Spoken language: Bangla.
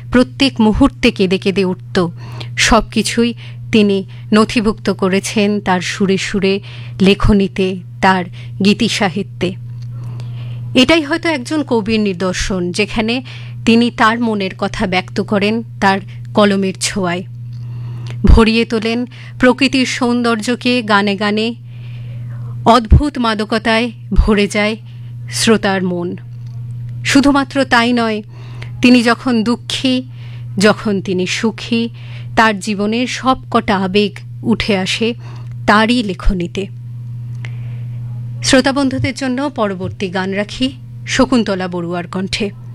প্রত্যেক মুহূর্তে কেঁদে কেঁদে উঠত, সব কিছুই তিনি নথিভুক্ত করেছেন তার সুরে সুরে, লেখনীতে, তার গীতিসাহিত্যে। এটাই হয়তো একজন কবির নিদর্শন, যেখানে তিনি তার মনের কথা ব্যক্ত করেন তার কলমের ছোঁয়ায়, ভরিয়ে তোলেন প্রকৃতির সৌন্দর্যকে গানে গানে, অদ্ভুত মাদকতায় ভরে যায় শ্রোতার মন। শুধুমাত্র তাই নয়, তিনি যখন দুঃখী, যখন তিনি সুখী, তার জীবনের সব কটা আবেগ উঠে আসে তারই লেখনীতে। শ্রোতা বন্ধুদের জন্য পরবর্তী গান রাখি শকুন্তলা বড়ুয়ার কণ্ঠে।